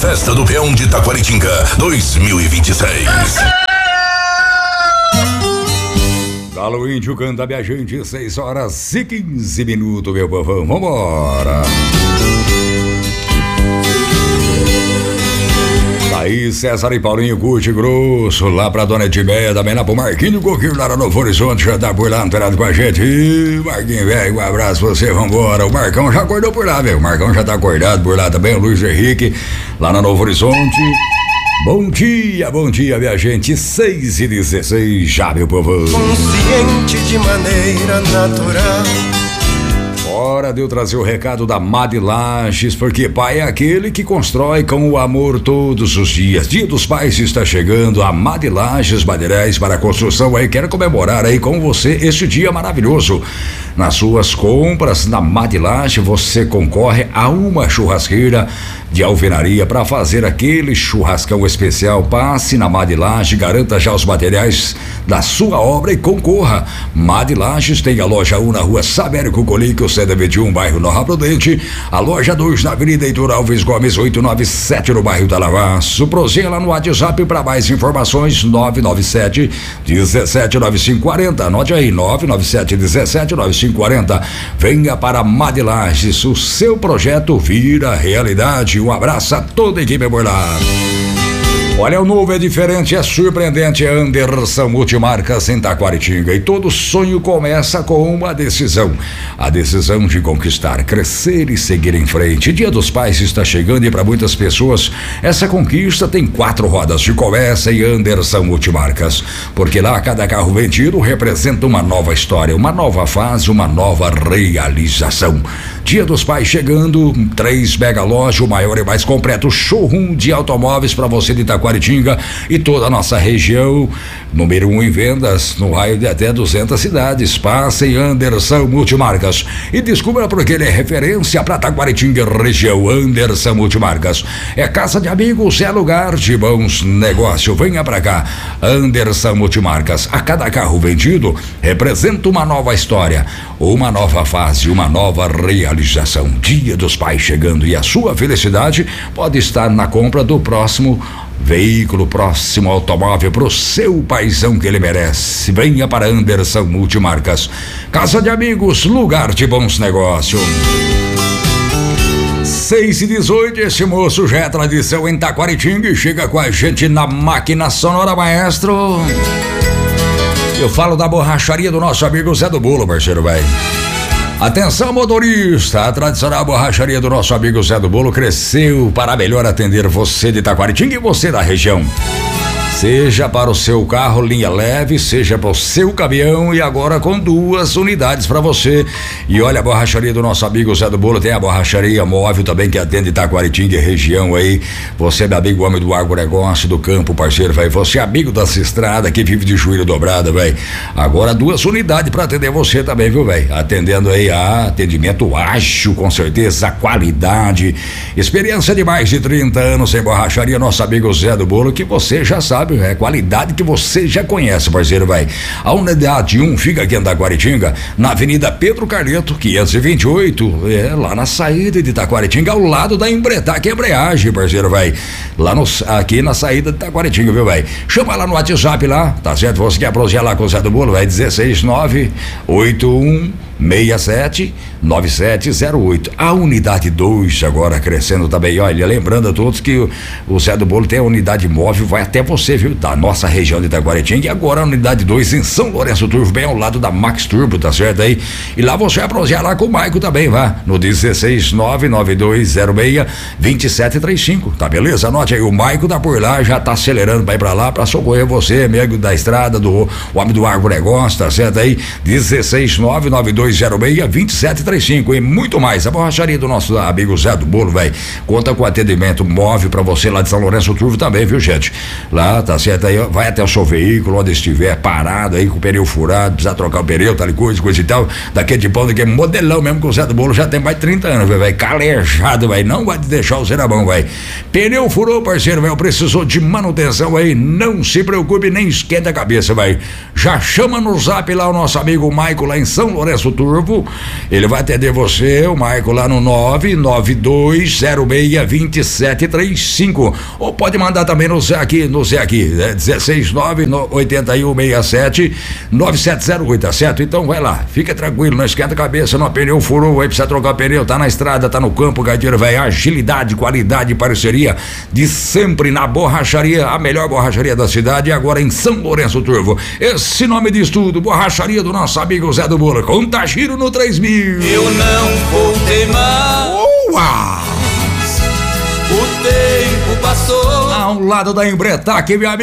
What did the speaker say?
Festa do Peão de Taquaritinga 2026. Galo Índio canta minha gente, 6h15, meu povão, vambora! Aí César e Paulinho curte grosso, lá pra Dona Edmeia, também lá pro Marquinho Coquinho, lá no Novo Horizonte, já tá por lá antenado com a gente. Ih, Marquinho, velho, um abraço pra você, vambora. O Marcão já acordou por lá, velho. O Marcão já tá acordado por lá também, o Luiz Henrique, lá no Novo Horizonte. Bom dia, minha gente, 6h16 já, meu povo. Consciente de maneira natural. Hora de eu trazer o recado da Madi Lages, porque pai é aquele que constrói com o amor todos os dias. Dia dos Pais está chegando, a Madi Lages Materiais para a Construção aí quer comemorar aí com você este dia maravilhoso. Nas suas compras na Madi Lages você concorre a uma churrasqueira de alvenaria para fazer aquele churrascão especial. Passe na Madi Lages, garanta já os materiais da sua obra e concorra. Madi Lages tem a loja 1 na rua Sabério Cucolique, o CD21, bairro Nova Prudente, a loja 2 na Avenida Heitor Alves Gomes 897 no bairro Talavaço. Prozela no WhatsApp para mais informações 997 179540. Anote aí 997 179540. Venha para Madi Lages, o seu projeto vira realidade. Um abraço a toda a equipe por lá. Olha, o novo é diferente, é surpreendente, é Anderson Multimarcas em Taquaritinga, e todo sonho começa com uma decisão, a decisão de conquistar, crescer e seguir em frente. Dia dos Pais está chegando e para muitas pessoas essa conquista tem 4 rodas de conversa em Anderson Multimarcas, porque lá cada carro vendido representa uma nova história, uma nova fase, uma nova realização. Dia dos Pais chegando, 3 mega loja, o maior e mais completo showroom de automóveis para você de Taquaritinga e toda a nossa região, número 1 em vendas, no raio de até 200 cidades. Passe em Anderson Multimarcas e descubra porque ele é referência para Taquaritinga região. Anderson Multimarcas é casa de amigos, é lugar de bons negócios. Venha pra cá, Anderson Multimarcas. A cada carro vendido representa uma nova história, uma nova fase, uma nova realização. Dia dos Pais chegando e a sua felicidade pode estar na compra do próximo veículo, próximo automóvel pro seu paizão que ele merece. Venha para Anderson Multimarcas, casa de amigos, lugar de bons negócios. 6h18, esse moço já é tradição em Taquaritinga e chega com a gente na máquina sonora, maestro. Eu falo da borracharia do nosso amigo Zé do Bolo, parceiro, velho. Atenção, motorista, a tradicional borracharia do nosso amigo Zé do Bolo cresceu para melhor atender você de Taquaritinga e você da região. Seja para o seu carro linha leve, seja para o seu caminhão, e agora com 2 unidades para você. E olha, a borracharia do nosso amigo Zé do Bolo tem a borracharia móvel também que atende Taquaritinga e região aí. Você, meu amigo, homem do agronegócio, do campo, parceiro, velho. Você, amigo dessa estrada que vive de joelho dobrado, velho. Agora 2 unidades para atender você também, viu, velho? Atendendo aí a atendimento ágil, com certeza, qualidade, experiência de mais de 30 anos em borracharia, nosso amigo Zé do Bolo, que você já sabe. É qualidade que você já conhece, parceiro, vai. A unidade 1 fica aqui em Taquaritinga, na Avenida Pedro Carleto, 528, lá na saída de Taquaritinga, ao lado da Embretac Embreagem, parceiro, vai. Lá aqui na saída de Taquaritinga, viu, vai. Chama lá no WhatsApp lá, tá certo? Você quer prosear lá com o Zé do Bolo, vai, 16981679708. A unidade 2 agora crescendo também, olha, lembrando a todos que o Zé do Bolo tem a unidade móvel, vai até você, viu, da nossa região de Taquaritinga, e agora a unidade 2 em São Lourenço Turvo, bem ao lado da Max Turbo, tá certo aí? E lá você vai prosear lá com o Maico também, vá, no 16992062735, tá beleza? Anote aí, o Maico tá por lá, já tá acelerando pra ir pra lá, pra socorrer você, amigo da estrada, do homem do agronegócio, tá certo aí? 16992062735 e muito mais. A borracharia do nosso amigo Zé do Bolo, velho, conta com atendimento móvel pra você lá de São Lourenço Turvo também, viu, gente? Lá, tá certo aí, vai até o seu veículo, onde estiver parado aí com o pneu furado, precisa trocar o pneu, tal coisa e tal, daquele tipo que é modelão mesmo, que o Zé do Bolo já tem mais de 30 anos, velho, calejado, velho, não vai te deixar o na mão, velho. Pneu furou, parceiro, velho, precisou de manutenção aí, não se preocupe, nem esquenta a cabeça, velho. Já chama no zap lá o nosso amigo Maico, lá em São Lourenço Turvo. Ele vai atender você, o Maico, lá no 992062735. Ou pode mandar também no Zé aqui, 16981679708, tá certo? Então vai lá, fica tranquilo, não esquenta a cabeça, não pneu furou, aí precisa trocar pneu, tá na estrada, tá no campo, gaiteiro velho, agilidade, qualidade e parceria de sempre na borracharia, a melhor borracharia da cidade, e agora em São Lourenço Turvo. Esse nome de estudo, borracharia do nosso amigo Zé do Bolo, conta giro no 3000. Eu não vou teimar. Uau! O tempo passou. Ao lado da Embretac, meu amigo.